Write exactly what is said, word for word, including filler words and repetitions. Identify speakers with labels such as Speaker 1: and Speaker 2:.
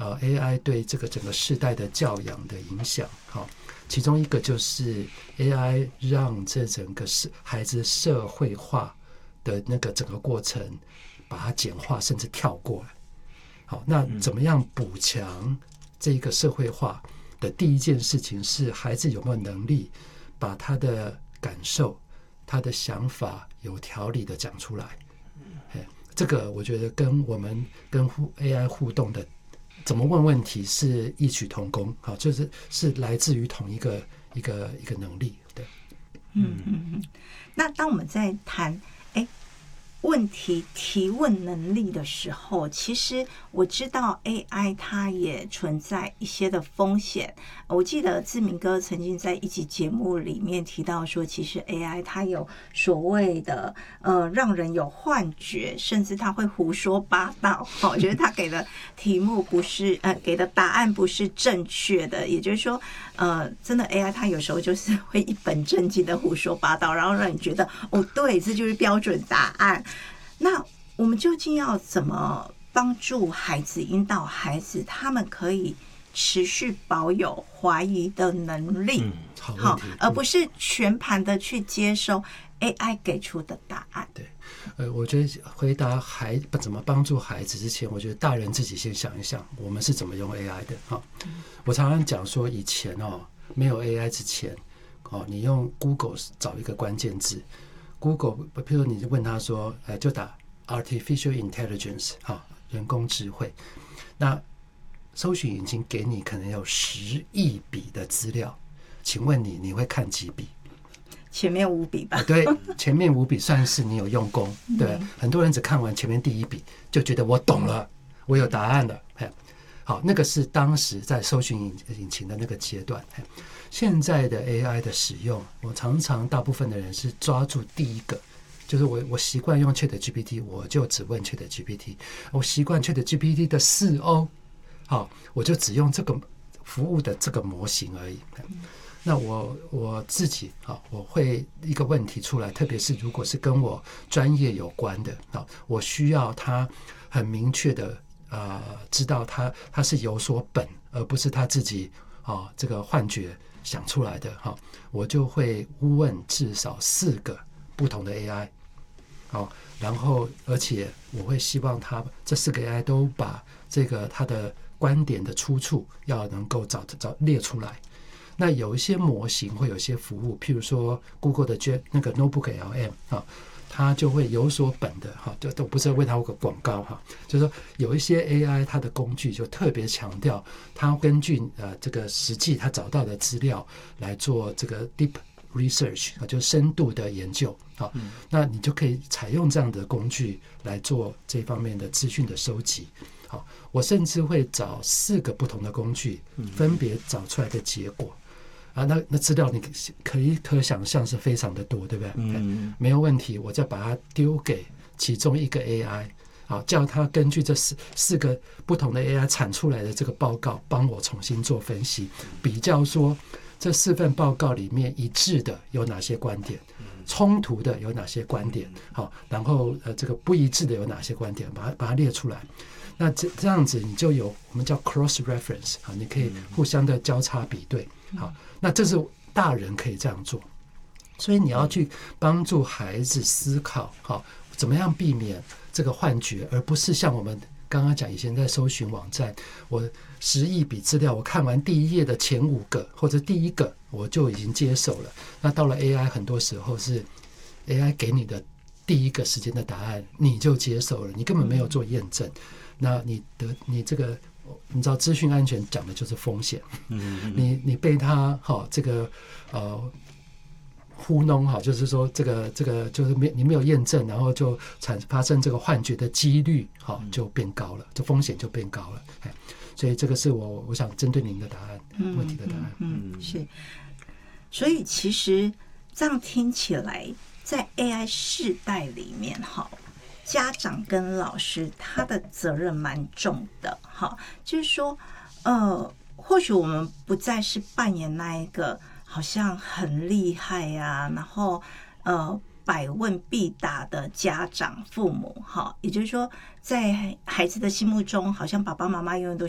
Speaker 1: 呃 A I 对这个整个世代的教养的影响。好，其中一个就是 A I 让这整个孩子社会化的那个整个过程把它简化，甚至跳过来。好，那怎么样补强这个社会化的第一件事情是孩子有没有能力把他的感受、他的想法有条理的讲出来。这个我觉得跟我们跟 A I 互动的怎么问问题是异曲同工，好，就是是来自于同一个一个一个能力。对，
Speaker 2: 嗯嗯嗯。那当我们在谈哎问题提问能力的时候，其实我知道 A I 它也存在一些的风险。我记得志明哥曾经在一集节目里面提到说，其实 A I 它有所谓的呃让人有幻觉，甚至它会胡说八道。我觉得他给的题目不是呃给的答案不是正确的，也就是说呃真的 A I 它有时候就是会一本正经的胡说八道，然后让你觉得哦对，这就是标准答案。那我们究竟要怎么帮助孩子、引导孩子，他们可以持续保有怀疑的能力？
Speaker 1: 嗯，好问题，
Speaker 2: 而不是全盘的去接收 A I 给出的答案。
Speaker 1: 对，呃，我觉得回答孩怎么帮助孩子之前，我觉得大人自己先想一想，我们是怎么用 A I 的哈、嗯。我常常讲说，以前哦，没有 A I 之前，哦，你用 Google 找一个关键字。Google， 譬如你问他说，呃，就打 artificial intelligence 哈，人工智慧，那搜寻引擎给你可能有十亿笔的资料，请问你你会看几笔？
Speaker 2: 前面五笔吧。
Speaker 1: 啊、对，前面五笔算是你有用功。对，嗯、很多人只看完前面第一笔就觉得我懂了，我有答案了。好，那个是当时在搜寻引擎的那个阶段。现在的 A I 的使用，我常常大部分的人是抓住第一个，就是我我习惯用 ChatGPT， 我就只问 ChatGPT， 我习惯 ChatGPT 的四 O， 好，我就只用这个服务的这个模型而已。那我我自己好，我会一个问题出来，特别是如果是跟我专业有关的，好，我需要他很明确的呃知道他他是有所本，而不是他自己啊这个幻觉想出来的哈，我就会问至少四个不同的 A I， 好，然后而且我会希望他这四个 A I 都把这个他的观点的出处要能够找找列出来。那有一些模型会有一些服务，譬如说 Google 的那个 Notebook L M 啊，它就会有所本的哈，就都不是为它有个广告哈，就是说有一些 A I 它的工具就特别强调，它根据呃这个实际它找到的资料来做这个 deep research 啊，就是深度的研究啊，嗯、那你就可以采用这样的工具来做这方面的资讯的收集。好，我甚至会找四个不同的工具，分别找出来的结果。啊，那那资料你可以可想象是非常的多，对不对？嗯，没有问题，我再把它丢给其中一个 A I， 好，叫它根据这四四个不同的 A I 产出来的这个报告，帮我重新做分析，比较说这四份报告里面一致的有哪些观点，冲突的有哪些观点，好，然后呃这个不一致的有哪些观点，把它把它列出来。那这这样子你就有我们叫 cross reference， 好，你可以互相的交叉比对，好。那这是大人可以这样做，所以你要去帮助孩子思考，好，怎么样避免这个幻觉，而不是像我们刚刚讲，以前在搜寻网站，我十亿笔资料，我看完第一页的前五个或者第一个，我就已经接受了。那到了 A I， 很多时候是 A I 给你的第一个时间的答案，你就接受了，你根本没有做验证。那你的你这个。你知道资讯安全讲的就是风险，嗯、你你被他好、哦、这个呃糊弄哈，就是说这个这个就是没你没有验证，然后就产发生这个幻觉的几率好、哦、就变高了，这风险就变高了。哎，所以这个是我我想针对您的答案，嗯、问题的答案。
Speaker 2: 嗯，嗯是。所以其实这样听起来，在 A I 世代里面哈。家长跟老师他的责任蛮重的，哈，就是说，呃，或许我们不再是扮演那一个好像很厉害呀、啊，然后呃百问必答的家长父母，哈，也就是说，在孩子的心目中，好像爸爸妈妈永远都